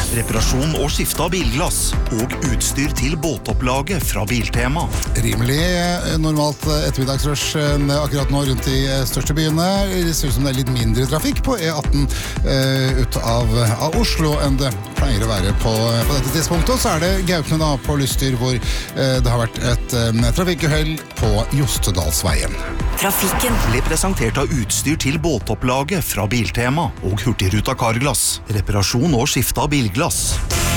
reparasjon og skifte av bilglass, og utstyr til båtopplaget fra Biltema. Rimelig normalt ettermiddagsrush akkurat nå rundt de største byene. Det ser ut som det litt mindre trafikk på E18 ut av Oslo enn det pleier å være på dette tidspunktet. Og så det Gaupne da på Lystyr, hvor det har vært et trafikkuhell på Jostedalsveien. Trafikken ble presentert av utstyr til båtopplaget fra Biltema og Hurtigruta Carglass, reparasjon og skifte av bilglass.